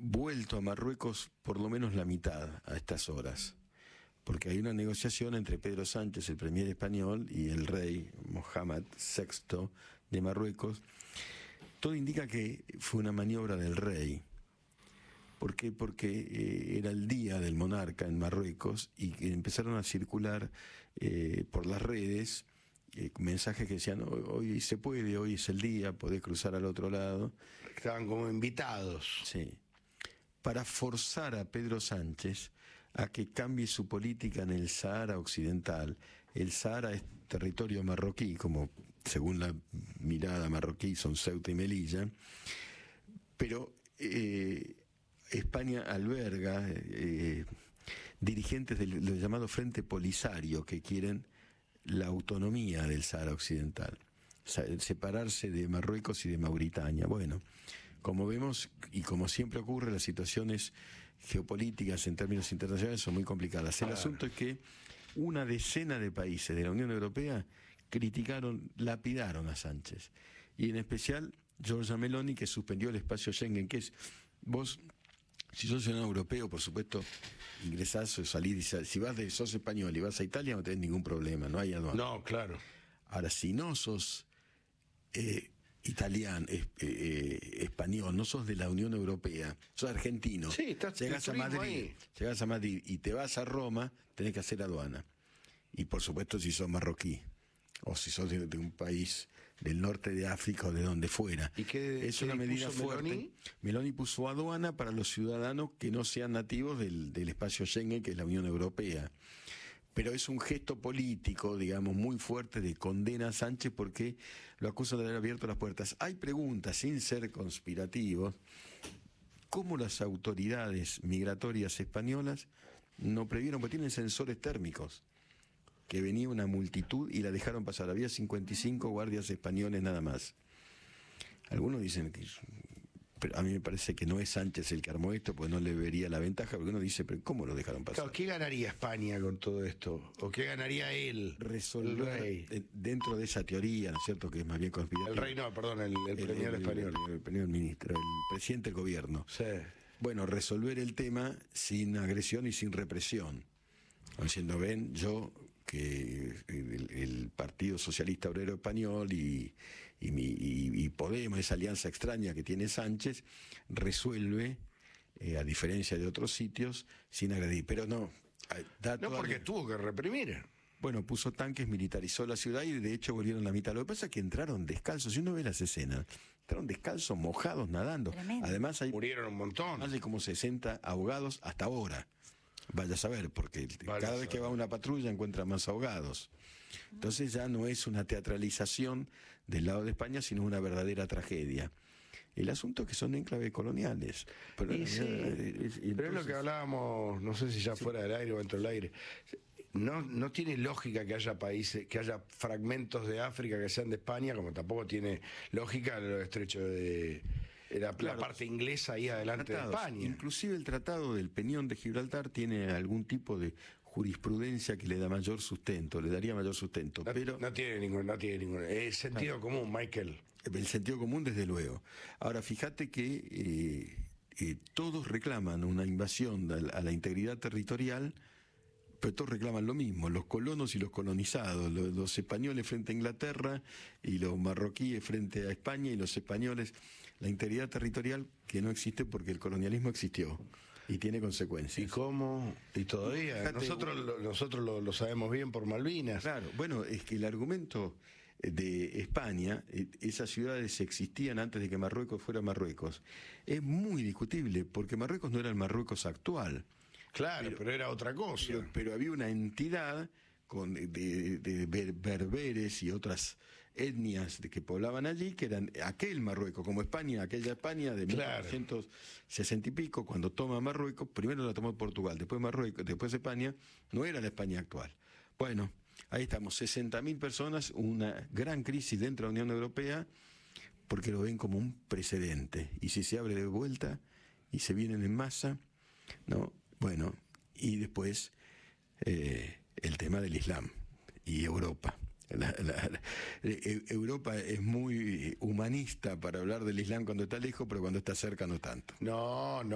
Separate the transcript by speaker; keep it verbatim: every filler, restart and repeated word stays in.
Speaker 1: vuelto a Marruecos por lo menos la mitad a estas horas, porque hay una negociación entre Pedro Sánchez, el premier español, y el rey Mohamed sexto de Marruecos. Todo indica que fue una maniobra del rey. ¿Por qué? Porque eh, era el día del monarca en Marruecos y que empezaron a circular eh, por las redes eh, mensajes que decían: hoy se puede, hoy es el día, podés cruzar al otro lado.
Speaker 2: Estaban como invitados.
Speaker 1: Sí. Para forzar a Pedro Sánchez a que cambie su política en el Sahara Occidental. El Sahara es territorio marroquí, como según la mirada marroquí son Ceuta y Melilla, pero eh, España alberga eh, dirigentes del, del llamado Frente Polisario que quieren la autonomía del Sahara Occidental, separarse de Marruecos y de Mauritania. Bueno, como vemos, y como siempre ocurre, las situaciones geopolíticas en términos internacionales son muy complicadas. El asunto es que una decena de países de la Unión Europea criticaron, lapidaron a Sánchez. Y en especial Giorgia Meloni, que suspendió el espacio Schengen, que es, vos, si sos ciudadano europeo, por supuesto, ingresás o salís, si vas de, sos español y vas a Italia, no tenés ningún problema, no hay aduana.
Speaker 2: No, claro.
Speaker 1: Ahora, si no sos eh, italiano, eh, eh, español, no sos de la Unión Europea, sos argentino,
Speaker 2: sí, estás,
Speaker 1: llegás a Madrid, ahí. llegás a Madrid y te vas a Roma, tenés que hacer aduana. Y por supuesto si sos marroquí, o si sos de, de un país del norte de África o de donde fuera.
Speaker 2: ¿Y qué,
Speaker 1: es
Speaker 2: qué
Speaker 1: una medida fuerte.
Speaker 2: Meloni?
Speaker 1: Meloni puso aduana para los ciudadanos que no sean nativos del, del espacio Schengen, que es la Unión Europea. Pero es un gesto político, digamos, muy fuerte de condena a Sánchez porque lo acusan de haber abierto las puertas. Hay preguntas, sin ser conspirativos, ¿cómo las autoridades migratorias españolas no previeron? Porque tienen sensores térmicos, que venía una multitud y la dejaron pasar. Había cincuenta y cinco guardias españoles nada más. Algunos dicen que... Pero a mí me parece que no es Sánchez el que armó esto, porque no le vería la ventaja, porque uno dice, pero ¿cómo lo dejaron pasar?
Speaker 2: Claro, ¿qué ganaría España con todo esto? ¿O qué ganaría él?
Speaker 1: Resolver, el rey. Dentro de esa teoría, ¿no es cierto?, que es más bien conspirativa.
Speaker 2: El rey no, perdón, el, el, el primer español.
Speaker 1: El, el primer ministro, el presidente del gobierno.
Speaker 2: Sí.
Speaker 1: Bueno, resolver el tema sin agresión y sin represión. Diciendo, ven, yo, que el, el Partido Socialista Obrero Español y, y, y, y Podemos, esa alianza extraña que tiene Sánchez, resuelve, eh, a diferencia de otros sitios, sin agredir. Pero no... Da
Speaker 2: no, porque tuvo que reprimir.
Speaker 1: Bueno, puso tanques, militarizó la ciudad y de hecho volvieron la mitad. Lo que pasa es que entraron descalzos, si uno ve las escenas, entraron descalzos, mojados, nadando.
Speaker 3: Tremendo.
Speaker 1: Además hay...
Speaker 2: Murieron un montón.
Speaker 1: Hay como sesenta ahogados hasta ahora. Vaya a saber, porque Vaya cada vez que va una patrulla encuentra más ahogados. Entonces ya no es una teatralización del lado de España, sino una verdadera tragedia. El asunto es que son enclaves coloniales. Pero,
Speaker 2: y sí,
Speaker 1: eh,
Speaker 2: es, entonces, pero es lo que hablábamos, no sé si ya sí. fuera del aire o dentro del aire. No, no tiene lógica que haya países, que haya fragmentos de África que sean de España, como tampoco tiene lógica el estrecho de... Era claro, la parte inglesa ahí adelante tratados, de España.
Speaker 1: Inclusive el tratado del Peñón de Gibraltar tiene algún tipo de jurisprudencia que le da mayor sustento, le daría mayor sustento.
Speaker 2: No,
Speaker 1: pero
Speaker 2: no tiene ningún, no tiene ningún. Es sentido claro. común, Michael.
Speaker 1: El sentido común, desde luego. Ahora, fíjate que eh, eh, todos reclaman una invasión a la, a la integridad territorial, pero todos reclaman lo mismo, los colonos y los colonizados, los, los españoles frente a Inglaterra y los marroquíes frente a España y los españoles, la integridad territorial que no existe porque el colonialismo existió y tiene consecuencias.
Speaker 2: ¿Y cómo? Y todavía, Fíjate, nosotros, lo, nosotros lo, lo sabemos bien por Malvinas.
Speaker 1: Claro, bueno, es que el argumento de España, esas ciudades existían antes de que Marruecos fuera Marruecos, es muy discutible porque Marruecos no era el Marruecos actual.
Speaker 2: Claro, pero, pero era otra cosa.
Speaker 1: Pero, pero había una entidad con, de, de, de berberes y otras etnias de que poblaban allí, que eran aquel Marruecos, como España, aquella España de
Speaker 2: claro.
Speaker 1: mil novecientos sesenta y pico, cuando toma Marruecos, primero la tomó Portugal, después Marruecos, después España, no era la España actual. Bueno, ahí estamos, sesenta mil personas, una gran crisis dentro de la Unión Europea, porque lo ven como un precedente. Y si se abre de vuelta y se vienen en masa, ¿no? Bueno, y después eh, el tema del Islam y Europa. La, la, la, Europa es muy humanista para hablar del Islam cuando está lejos, pero cuando está cerca no tanto.
Speaker 2: No, no.